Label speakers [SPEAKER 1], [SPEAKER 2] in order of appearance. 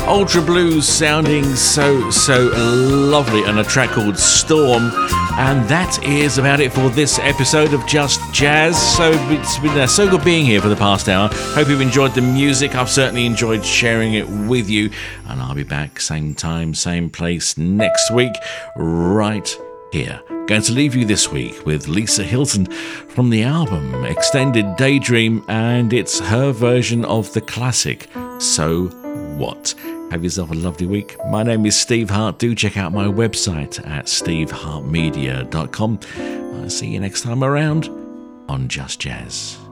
[SPEAKER 1] Ultra Blues sounding so lovely, and a track called Storm. And that is about it for this episode of Just Jazz. So it's been so good being here for the past hour. Hope you've enjoyed the music. I've certainly enjoyed sharing it with you. And I'll be back same time, same place next week, right here. Going to leave you this week with Lisa Hilton from the album Extended Daydream, and it's her version of the classic So What. Have yourself a lovely week. My name is Steve Hart. Do check out my website at stevehartmedia.com. I'll see you next time around on Just Jazz.